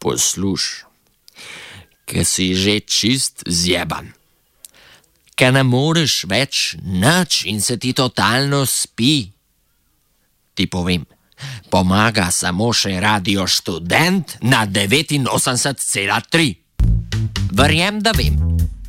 Posluš, ker si že čist zjeban. Ker ne moreš več nič in se ti totalno spi. Ti povem, pomaga samo še Radio Študent na 89,3. Verjem, da vem.